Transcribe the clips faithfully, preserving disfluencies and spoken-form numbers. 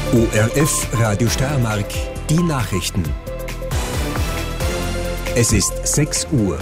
O R F Radio Steiermark, die Nachrichten. Es ist sechs Uhr.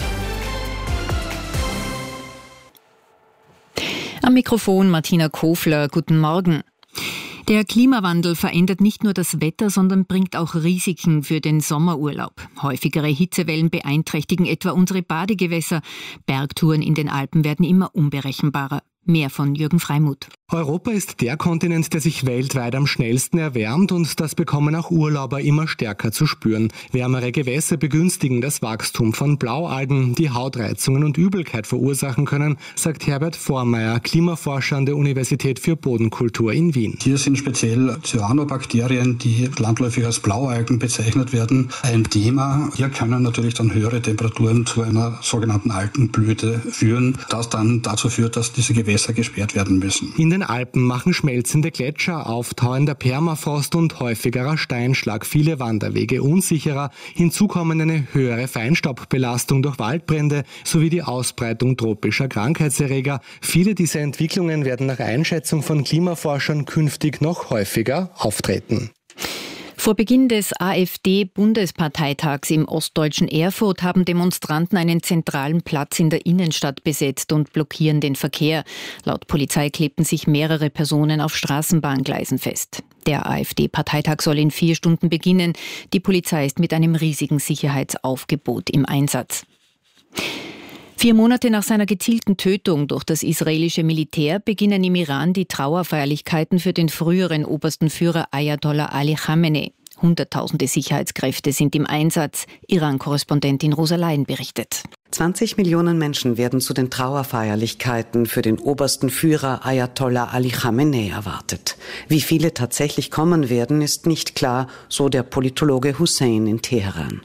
Am Mikrofon Martina Kofler, guten Morgen. Der Klimawandel verändert nicht nur das Wetter, sondern bringt auch Risiken für den Sommerurlaub. Häufigere Hitzewellen beeinträchtigen etwa unsere Badegewässer. Bergtouren in den Alpen werden immer unberechenbarer. Mehr von Jürgen Freimuth. Europa ist der Kontinent, der sich weltweit am schnellsten erwärmt, und das bekommen auch Urlauber immer stärker zu spüren. Wärmere Gewässer begünstigen das Wachstum von Blaualgen, die Hautreizungen und Übelkeit verursachen können, sagt Herbert Vormeier, Klimaforscher an der Universität für Bodenkultur in Wien. Hier sind speziell Cyanobakterien, die landläufig als Blaualgen bezeichnet werden, ein Thema. Hier können natürlich dann höhere Temperaturen zu einer sogenannten Algenblüte führen, das dann dazu führt, dass diese Gewässer gesperrt werden müssen. In den Alpen machen schmelzende Gletscher, auftauender Permafrost und häufigerer Steinschlag viele Wanderwege unsicherer. Hinzu kommen eine höhere Feinstaubbelastung durch Waldbrände sowie die Ausbreitung tropischer Krankheitserreger. Viele dieser Entwicklungen werden nach Einschätzung von Klimaforschern künftig noch häufiger auftreten. Vor Beginn des AfD-Bundesparteitags im ostdeutschen Erfurt haben Demonstranten einen zentralen Platz in der Innenstadt besetzt und blockieren den Verkehr. Laut Polizei klebten sich mehrere Personen auf Straßenbahngleisen fest. Der AfD-Parteitag soll in vier Stunden beginnen. Die Polizei ist mit einem riesigen Sicherheitsaufgebot im Einsatz. Vier Monate nach seiner gezielten Tötung durch das israelische Militär beginnen im Iran die Trauerfeierlichkeiten für den früheren obersten Führer Ayatollah Ali Khamenei. Hunderttausende Sicherheitskräfte sind im Einsatz. Iran-Korrespondentin Rosa Leyen berichtet. zwanzig Millionen Menschen werden zu den Trauerfeierlichkeiten für den obersten Führer Ayatollah Ali Khamenei erwartet. Wie viele tatsächlich kommen werden, ist nicht klar, so der Politologe Hussein in Teheran.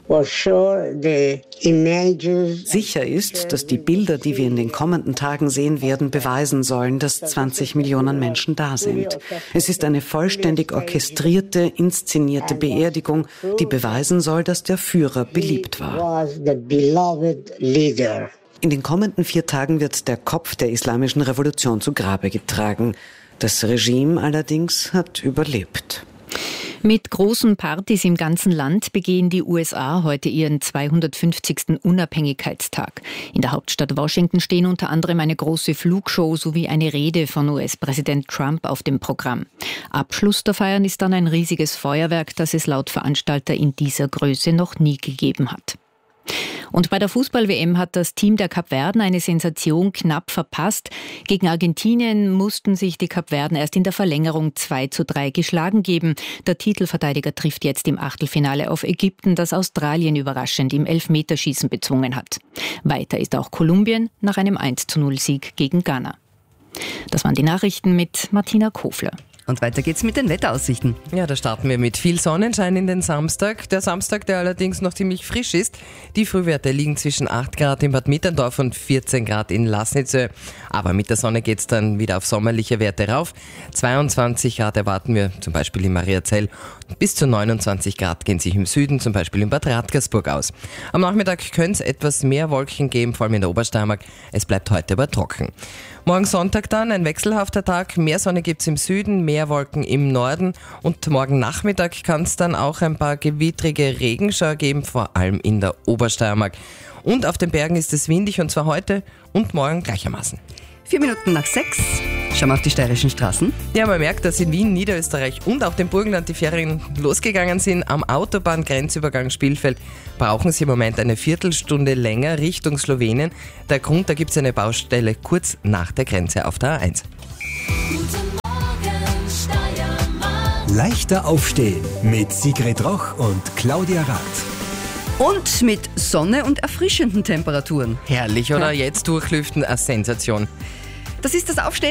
Sicher ist, dass die Bilder, die wir in den kommenden Tagen sehen werden, beweisen sollen, dass zwanzig Millionen Menschen da sind. Es ist eine vollständig orchestrierte, inszenierte Beerdigung, die beweisen soll, dass der Führer beliebt war. In den kommenden vier Tagen wird der Kopf der islamischen Revolution zu Grabe getragen. Das Regime allerdings hat überlebt. Mit großen Partys im ganzen Land begehen die U S A heute ihren zweihundertfünfzigsten Unabhängigkeitstag. In der Hauptstadt Washington stehen unter anderem eine große Flugshow sowie eine Rede von U S-Präsident Trump auf dem Programm. Abschluss der Feiern ist dann ein riesiges Feuerwerk, das es laut Veranstalter in dieser Größe noch nie gegeben hat. Und bei der Fußball-W M hat das Team der Kapverden eine Sensation knapp verpasst. Gegen Argentinien mussten sich die Kapverden erst in der Verlängerung zwei zu drei geschlagen geben. Der Titelverteidiger trifft jetzt im Achtelfinale auf Ägypten, das Australien überraschend im Elfmeterschießen bezwungen hat. Weiter ist auch Kolumbien nach einem eins zu null Sieg gegen Ghana. Das waren die Nachrichten mit Martina Kofler. Und weiter geht's mit den Wetteraussichten. Ja, da starten wir mit viel Sonnenschein in den Samstag. Der Samstag, der allerdings noch ziemlich frisch ist. Die Frühwerte liegen zwischen acht Grad in Bad Mitterndorf und vierzehn Grad in Laßnitzö. Aber mit der Sonne geht's dann wieder auf sommerliche Werte rauf. zweiundzwanzig Grad erwarten wir zum Beispiel in Mariazell. Bis zu neunundzwanzig Grad gehen sich im Süden, zum Beispiel in Bad Radkersburg aus. Am Nachmittag können es etwas mehr Wolken geben, vor allem in der Obersteiermark. Es bleibt heute aber trocken. Morgen Sonntag dann ein wechselhafter Tag. Mehr Sonne gibt's im Süden, mehr Wolken im Norden. Und morgen Nachmittag kann es dann auch ein paar gewittrige Regenschauer geben, vor allem in der Obersteiermark. Und auf den Bergen ist es windig, und zwar heute und morgen gleichermaßen. Vier Minuten nach sechs. Schauen wir auf die steirischen Straßen. Ja, man merkt, dass in Wien, Niederösterreich und auch dem Burgenland die Ferien losgegangen sind. Am Autobahngrenzübergang Spielfeld brauchen sie im Moment eine Viertelstunde länger Richtung Slowenien. Der Grund, da gibt es eine Baustelle kurz nach der Grenze auf der A eins. Guten Morgen, Steiermark. Leichter aufstehen mit Sigrid Roch und Claudia Rath. Und mit Sonne und erfrischenden Temperaturen. Herrlich, oder? Jetzt durchlüften, eine Sensation. Das ist das Aufstehen